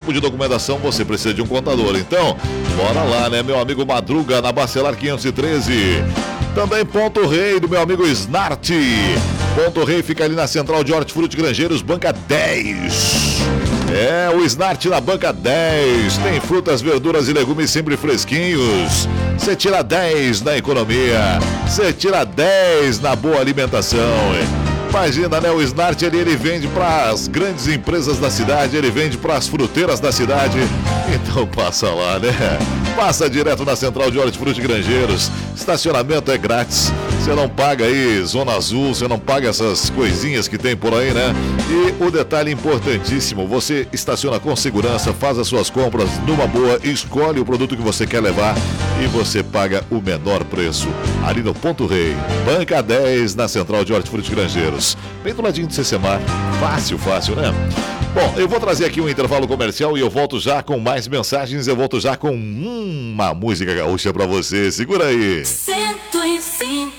tipo de documentação você precisa de um contador. Então, bora lá, né, meu amigo Madruga, na Bacelar 513. Também Ponto Rei, do meu amigo Snart. Ponto Rei fica ali na Central de Hortifruti Grangeiros, banca 10. É, o Snart na banca 10. Tem frutas, verduras e legumes sempre fresquinhos. Você tira 10 na economia. Você tira 10 na boa alimentação. Imagina, né? O Snart ele vende para as grandes empresas da cidade, ele vende para as fruteiras da cidade. Então passa lá, né? Passa direto na Central de Hortifruti Grangeiros. Estacionamento é grátis. Você não paga aí Zona Azul, você não paga essas coisinhas que tem por aí, né? E o detalhe importantíssimo, você estaciona com segurança, faz as suas compras numa boa, escolhe o produto que você quer levar e você paga o menor preço. Ali no Ponto Rei, banca 10, na Central de Hortifruti Grangeiros. Bem do ladinho de Cecemar. Fácil, né? Bom, eu vou trazer aqui um intervalo comercial e eu volto já com mais mensagens. Eu volto já com uma música gaúcha pra você. Segura aí. 105,9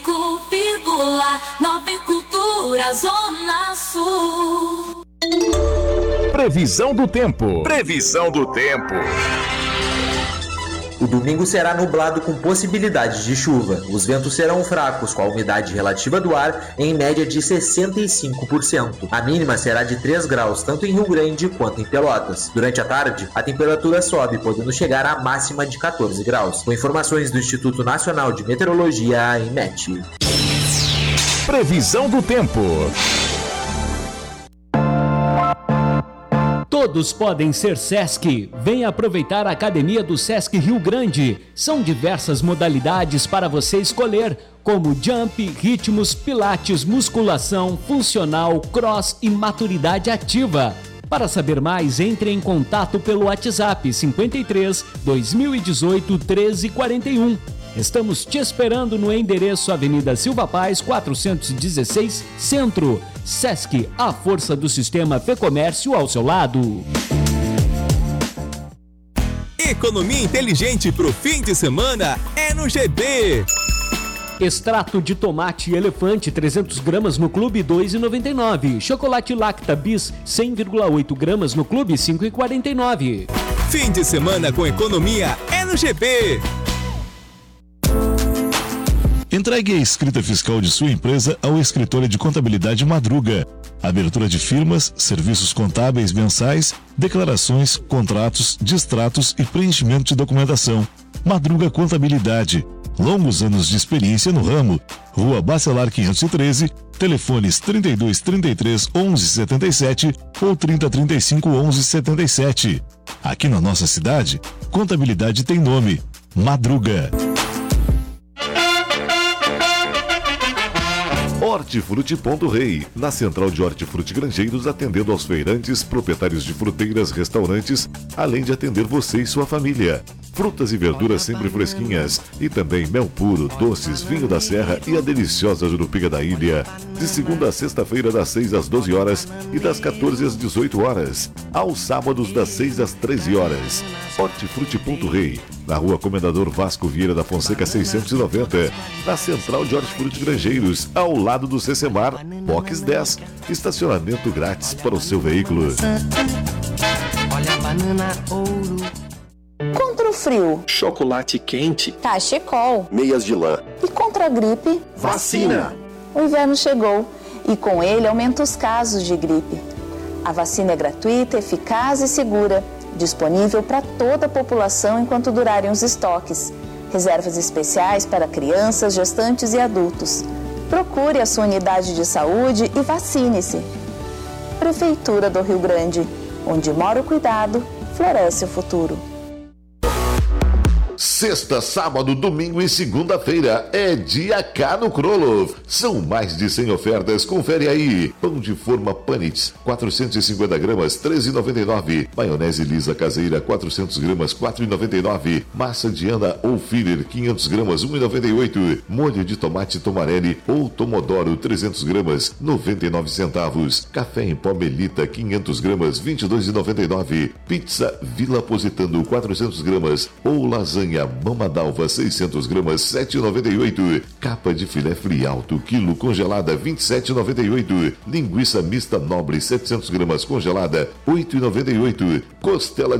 Cultura Zona Sul. Previsão do tempo. O domingo será nublado com possibilidade de chuva. Os ventos serão fracos, com a umidade relativa do ar em média de 65%. A mínima será de 3 graus, tanto em Rio Grande quanto em Pelotas. Durante a tarde, a temperatura sobe, podendo chegar à máxima de 14 graus. Com informações do Instituto Nacional de Meteorologia, INMET. Previsão do tempo. Todos podem ser Sesc. Venha aproveitar a Academia do Sesc Rio Grande. São diversas modalidades para você escolher, como jump, ritmos, pilates, musculação, funcional, cross e maturidade ativa. Para saber mais, entre em contato pelo WhatsApp 53 2018 1341. Estamos te esperando no endereço Avenida Silva Paz, 416, Centro. Sesc, a força do sistema Fê Comércio ao seu lado. Economia inteligente pro fim de semana é no GB. Extrato de tomate elefante 300 gramas no clube 2,99. Chocolate Lacta Bis 100,8 gramas no clube 5,49. Fim de semana com economia é no GB. Entregue a escrita fiscal de sua empresa ao escritório de contabilidade Madruga. Abertura de firmas, serviços contábeis mensais, declarações, contratos, distratos e preenchimento de documentação. Madruga Contabilidade. Longos anos de experiência no ramo. Rua Bacelar 513, telefones 32 33 11 77 ou 30 35 11 77. Aqui na nossa cidade, contabilidade tem nome: Madruga. Hortifruti Ponto Rei, na Central de Hortifruti Grangeiros, atendendo aos feirantes, proprietários de fruteiras, restaurantes, além de atender você e sua família. Frutas e verduras sempre fresquinhas e também mel puro, doces, vinho da serra e a deliciosa jurupiga da ilha. De segunda a sexta-feira, das 6 às 12 horas e das 14 às 18 horas. Aos sábados, das 6 às 13 horas. Hortifruti Ponto Rei, na Rua Comendador Vasco Vieira da Fonseca 690, na Central de Hortifruti Grangeiros, ao lado do Cecemar, Box 10, estacionamento grátis para o seu veículo. Olha a banana ouro. Contra o frio, chocolate quente, cachecol, meias de lã. E contra a gripe, vacina. O inverno chegou e com ele aumenta os casos de gripe. A vacina é gratuita, eficaz e segura, disponível para toda a população enquanto durarem os estoques. Reservas especiais para crianças, gestantes e adultos. Procure a sua unidade de saúde e vacine-se. Prefeitura do Rio Grande, onde mora o cuidado, floresce o futuro. Sexta, sábado, domingo e segunda-feira é dia K no Krolov. São mais de 100 ofertas, confere aí. Pão de forma Panitz, 450 gramas, R$ 13,99. Maionese lisa caseira, 400 gramas, R$ 4,99. Massa Diana ou Filler, 500 gramas, R$ 1,98. Molho de tomate Tomarelli ou Tomodoro, 300 gramas, 99 centavos. Café em pó Melita, 500 gramas, R$ 22,99. Pizza Vila Positano, 400 gramas ou lasanha Mama d'Alva 600 gramas, R$ 7,98. Capa de filé Frialto, quilo congelada, R$ 27,98. Linguiça mista nobre, 700 gramas congelada, R$ 8,98. Costela